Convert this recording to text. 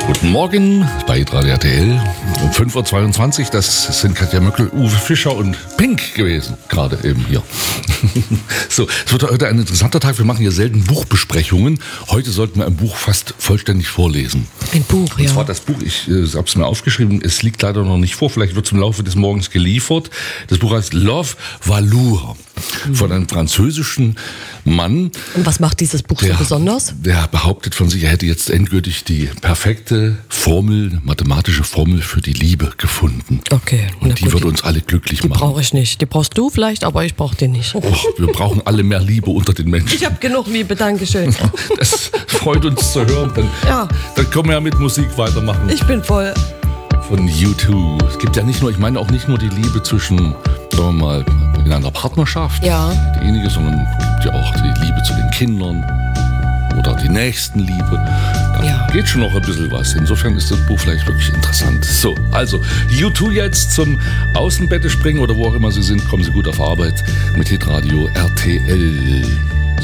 Guten Morgen bei Radio RTL um 5.22 Uhr. Das sind Katja Möckel, Uwe Fischer und Pink gewesen, gerade eben hier. So, es wird heute ein interessanter Tag. Wir machen hier selten Buchbesprechungen. Heute sollten wir ein Buch fast vollständig vorlesen. Ein Buch, ja. Und zwar das Buch, ich habe es mir aufgeschrieben, es liegt leider noch nicht vor, vielleicht wird es im Laufe des Morgens geliefert. Das Buch heißt Love Valeur von einem französischen Mann. Und was macht dieses Buch so besonders? Der behauptet von sich, er hätte jetzt endgültig die perfekte Formel, mathematische Formel für die Liebe gefunden. Okay. Und die wird uns alle glücklich machen. Die brauche ich nicht. Die brauchst du vielleicht, aber ich brauche die nicht. Och, wir brauchen alle mehr Liebe unter den Menschen. Ich habe genug Liebe, Dankeschön. Das freut uns zu hören. Dann können wir ja mit Musik weitermachen. Ich bin voll. Von U2. Es gibt ja nicht nur, ich meine auch nicht nur die Liebe zwischen, sagen wir mal, in einer Partnerschaft, diejenige, sondern es gibt ja auch die Liebe zu den Kindern oder die Nächstenliebe. Da geht schon noch ein bisschen was. Insofern ist das Buch vielleicht wirklich interessant. So, also U2 jetzt zum Außenbette springen oder wo auch immer Sie sind, kommen Sie gut auf Arbeit mit Hitradio RTL.